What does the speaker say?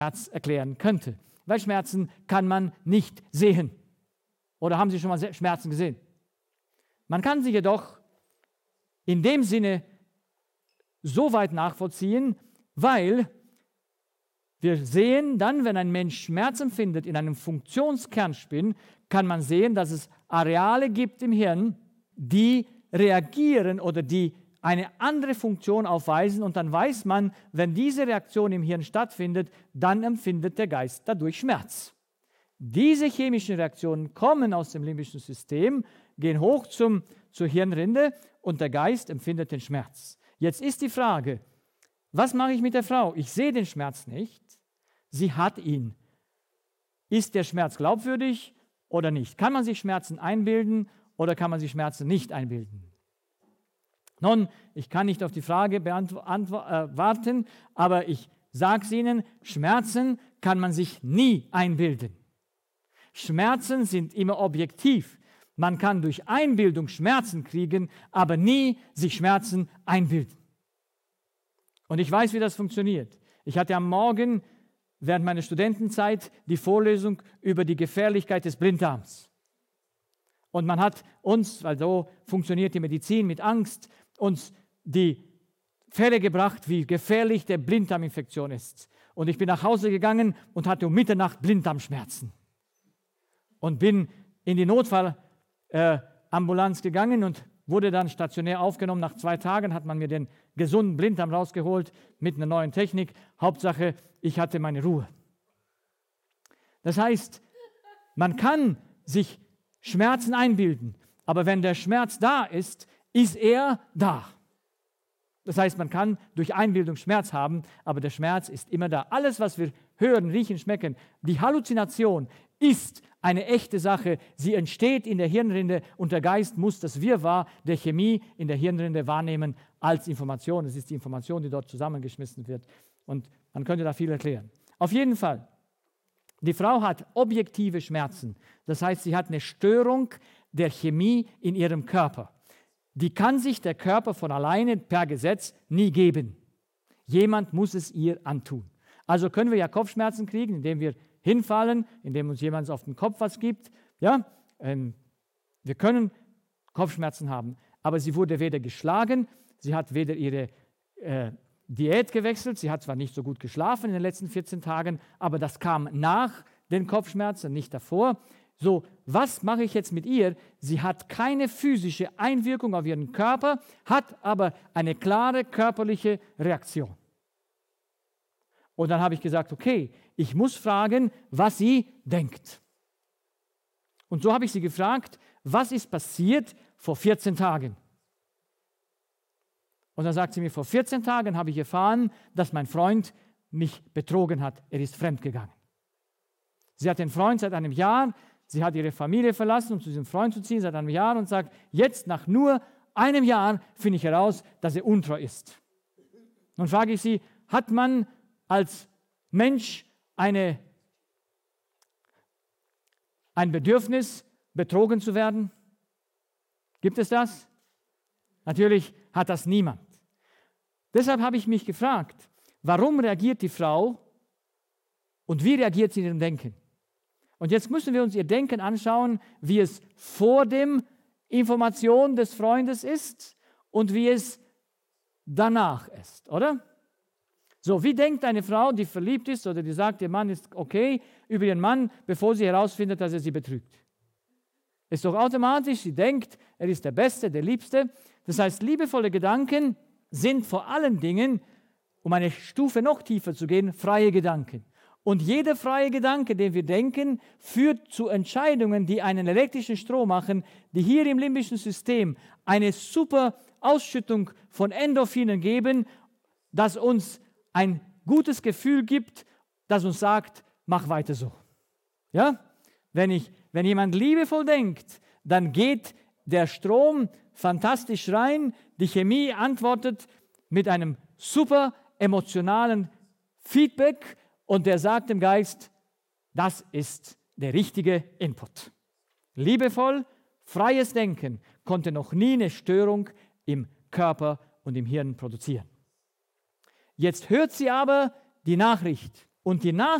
Schmerz erklären könnte. Weil Schmerzen kann man nicht sehen. Oder haben Sie schon mal Schmerzen gesehen? Man kann sie jedoch in dem Sinne so weit nachvollziehen, weil wir sehen dann, wenn ein Mensch Schmerz empfindet in einem Funktionskernspin, kann man sehen, dass es Areale gibt im Hirn, die reagieren oder die eine andere Funktion aufweisen, und dann weiß man, wenn diese Reaktion im Hirn stattfindet, dann empfindet der Geist dadurch Schmerz. Diese chemischen Reaktionen kommen aus dem limbischen System, gehen hoch zur Hirnrinde und der Geist empfindet den Schmerz. Jetzt ist die Frage, was mache ich mit der Frau? Ich sehe den Schmerz nicht, sie hat ihn. Ist der Schmerz glaubwürdig oder nicht? Kann man sich Schmerzen einbilden oder kann man sich Schmerzen nicht einbilden? Nun, ich kann nicht auf die Frage warten, aber ich sage es Ihnen, Schmerzen kann man sich nie einbilden. Schmerzen sind immer objektiv. Man kann durch Einbildung Schmerzen kriegen, aber nie sich Schmerzen einbilden. Und ich weiß, wie das funktioniert. Ich hatte am Morgen während meiner Studentenzeit die Vorlesung über die Gefährlichkeit des Blinddarms. Und man hat uns, weil so funktioniert die Medizin mit Angst, uns die Fälle gebracht, wie gefährlich der Blinddarminfektion ist. Und ich bin nach Hause gegangen und hatte um Mitternacht Blinddarmschmerzen. Und bin in die Notfallambulanz gegangen und wurde dann stationär aufgenommen. Nach 2 Tagen hat man mir den gesunden Blinddarm rausgeholt mit einer neuen Technik. Hauptsache, ich hatte meine Ruhe. Das heißt, man kann sich Schmerzen einbilden, aber wenn der Schmerz da ist er da. Das heißt, man kann durch Einbildung Schmerz haben, aber der Schmerz ist immer da. Alles, was wir hören, riechen, schmecken, die Halluzination ist eine echte Sache. Sie entsteht in der Hirnrinde und der Geist muss das Wirrwarr der Chemie in der Hirnrinde wahrnehmen als Information. Es ist die Information, die dort zusammengeschmissen wird. Und man könnte da viel erklären. Auf jeden Fall, die Frau hat objektive Schmerzen. Das heißt, sie hat eine Störung der Chemie in ihrem Körper. Die kann sich der Körper von alleine per Gesetz nie geben. Jemand muss es ihr antun. Also können wir ja Kopfschmerzen kriegen, indem wir hinfallen, indem uns jemand auf den Kopf was gibt. Ja? Wir können Kopfschmerzen haben, aber sie wurde weder geschlagen, sie hat weder ihre Diät gewechselt, sie hat zwar nicht so gut geschlafen in den letzten 14 Tagen, aber das kam nach den Kopfschmerzen, nicht davor. So, was mache ich jetzt mit ihr? Sie hat keine physische Einwirkung auf ihren Körper, hat aber eine klare körperliche Reaktion. Und dann habe ich gesagt, okay, ich muss fragen, was sie denkt. Und so habe ich sie gefragt, was ist passiert vor 14 Tagen? Und dann sagt sie mir, vor 14 Tagen habe ich erfahren, dass mein Freund mich betrogen hat. Er ist fremdgegangen. Sie hat den Freund seit einem Jahr. Sie hat ihre Familie verlassen, um zu diesem Freund zu ziehen, seit einem Jahr und sagt, jetzt nach nur einem Jahr finde ich heraus, dass er untreu ist. Nun frage ich sie, hat man als Mensch ein Bedürfnis, betrogen zu werden? Gibt es das? Natürlich hat das niemand. Deshalb habe ich mich gefragt, warum reagiert die Frau und wie reagiert sie in ihrem Denken? Und jetzt müssen wir uns ihr Denken anschauen, wie es vor dem Information des Freundes ist und wie es danach ist, oder? So, wie denkt eine Frau, die verliebt ist oder die sagt, ihr Mann ist okay, über ihren Mann, bevor sie herausfindet, dass er sie betrügt? Ist doch automatisch, sie denkt, er ist der Beste, der Liebste. Das heißt, liebevolle Gedanken sind vor allen Dingen, um eine Stufe noch tiefer zu gehen, freie Gedanken. Und jeder freie Gedanke, den wir denken, führt zu Entscheidungen, die einen elektrischen Strom machen, die hier im limbischen System eine super Ausschüttung von Endorphinen geben, das uns ein gutes Gefühl gibt, das uns sagt, mach weiter so. Ja? Wenn jemand liebevoll denkt, dann geht der Strom fantastisch rein, die Chemie antwortet mit einem super emotionalen Feedback und der sagt dem Geist, das ist der richtige Input. Liebevoll, freies Denken konnte noch nie eine Störung im Körper und im Hirn produzieren. Jetzt hört sie aber die Nachricht Und die